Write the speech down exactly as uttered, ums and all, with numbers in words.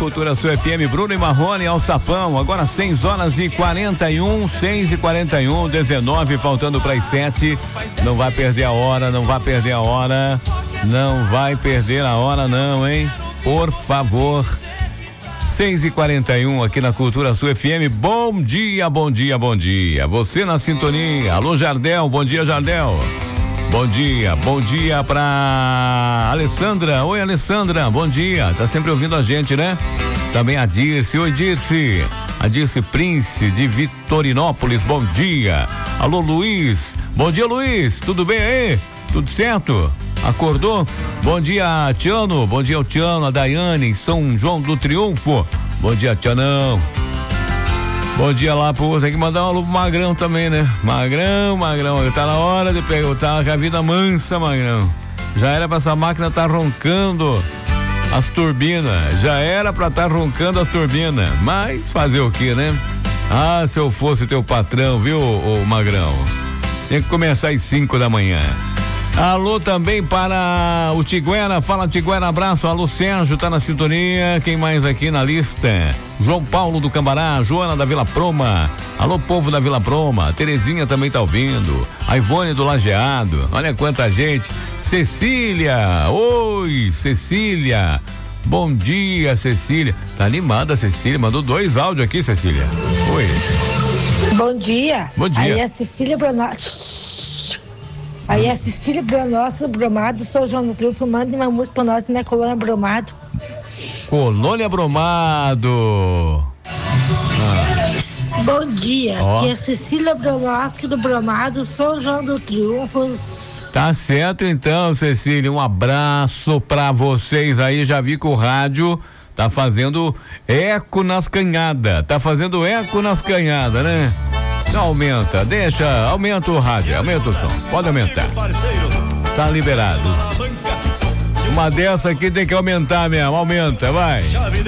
Cultura Sul F M, Bruno e Marrone ao Sapão, agora seis horas e quarenta e um, seis e quarenta e um, dezenove, faltando para as sete. Não vai perder a hora, não vai perder a hora, não vai perder a hora não, hein? Por favor. seis e quarenta e um aqui na Cultura Sul F M. Bom dia, bom dia, bom dia. Você na sintonia. Alô, Jardel, bom dia, Jardel. Bom dia, bom dia pra Alessandra. Oi, Alessandra, bom dia. Tá sempre ouvindo a gente, né? Também a Dirce. Oi, Dirce. A Dirce Prince de Vitorinópolis, bom dia. Alô, Luiz. Bom dia, Luiz. Tudo bem aí? Tudo certo? Acordou? Bom dia, Tiano. Bom dia ao Tiano, a Daiane, em São João do Triunfo. Bom dia, Tianão. Bom dia lá pro. Tem que mandar um alô pro Magrão também, né? Magrão, Magrão. Tá na hora de pegar. Tá com a vida mansa, Magrão. Já era pra essa máquina tá roncando as turbinas. Já era pra tá roncando as turbinas. Mas fazer o que, né? Ah, se eu fosse teu patrão, viu, ô Magrão? Tem que começar às cinco da manhã. Alô também para o Tiguera, fala Tiguera, abraço, alô Sérgio, tá na sintonia, quem mais aqui na lista? João Paulo do Cambará, Joana da Vila Proma, alô povo da Vila Proma, Terezinha também tá ouvindo, a Ivone do Lajeado, olha quanta gente, Cecília, oi Cecília, bom dia Cecília, tá animada a Cecília, mandou dois áudios aqui Cecília, oi. Bom dia. Bom dia. Aí a Cecília Bronato. Aí a Cecília Bronosso, Bromado, São João do Triunfo, manda uma música pra nós na Colônia Bromado. Colônia Bromado. Ah. Bom dia, Ó. aqui é a Cecília Bronosso do Bromado, São João do Triunfo. Tá certo então, Cecília, um abraço pra vocês aí, já vi que o rádio tá fazendo eco nas canhadas, tá fazendo eco nas canhadas, né? Aumenta, deixa, aumenta o rádio, aumenta o som, pode aumentar. Tá liberado. Uma dessa aqui tem que aumentar mesmo, aumenta, vai.